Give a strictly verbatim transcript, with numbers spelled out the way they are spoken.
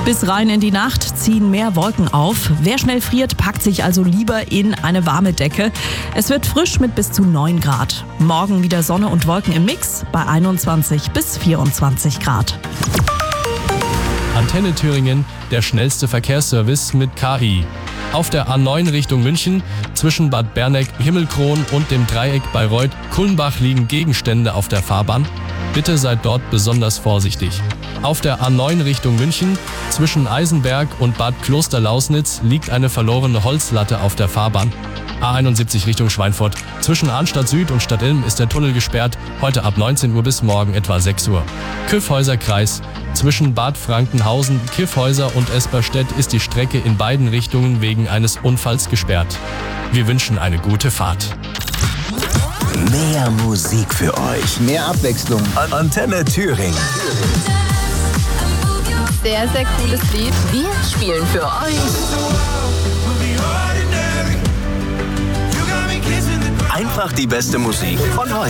Bis rein in die Nacht ziehen mehr Wolken auf. Wer schnell friert, packt sich also lieber in eine warme Decke. Es wird frisch mit bis zu neun Grad. Morgen wieder Sonne und Wolken im Mix bei einundzwanzig bis vierundzwanzig Grad. Antenne Thüringen, der schnellste Verkehrsservice mit K I. Auf der A neun Richtung München, zwischen Bad Berneck, Himmelkron und dem Dreieck Bayreuth-Kulmbach liegen Gegenstände auf der Fahrbahn. Bitte seid dort besonders vorsichtig. Auf der A neun Richtung München, zwischen Eisenberg und Bad Klosterlausnitz liegt eine verlorene Holzlatte auf der Fahrbahn. A einundsiebzig Richtung Schweinfurt, zwischen Arnstadt Süd und Stadtilm ist der Tunnel gesperrt, heute ab neunzehn Uhr bis morgen etwa sechs Uhr. Kyffhäuser Kreis, zwischen Bad Frankenhausen, Kyffhäuser und Esperstedt ist die Strecke in beiden Richtungen wegen eines Unfalls gesperrt. Wir wünschen eine gute Fahrt. Mehr Musik für euch. Mehr Abwechslung. Antenne Thüringen. Sehr, sehr cooles Lied. Wir spielen für euch Einfach die beste Musik von heute.